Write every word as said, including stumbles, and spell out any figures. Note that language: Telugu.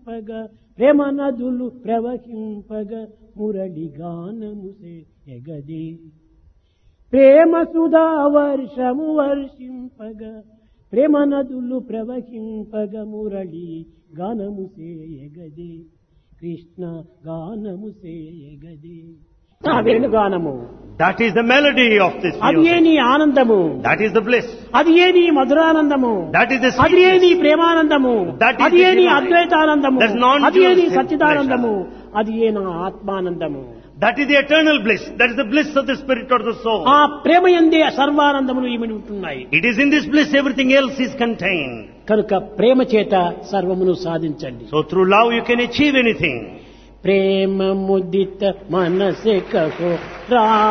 ప్రవహింపగా ప్రేమ నదులు ప్రవహింపగా మురళి గానముసే ఎగది ప్రేమ సుధా వర్షము వర్షింపగా ప్రేమ నదులు ప్రవహింపగా Murali గానముసే ఎగది Krishna గానముసే ఎగది వేణుగానము. That is the melody of this అది ఏ music. నీ ఆనందము, That is the bliss. అది ఏ నీ మధురానందము, That is the అది ఏ నీ sweetness. ప్రేమానందము, That is అది the ఏ నీ delight. అద్వైతానందము, That's non-dual అది ఏ నీ pleasure. సచ్చిదానందము, అది ఏ నా ఆత్మానందము. That is the eternal bliss. That is the bliss of the spirit or the soul. ఆ ప్రేమ యందే సర్వానందములు ఇమిడి ఉంటున్నాయి. It is in this bliss everything else is contained. కనుక ప్రేమ చేత సర్వమును సాధించండి. So through love you can achieve anything. ప్రేమ ముదిత మనసే కహో రా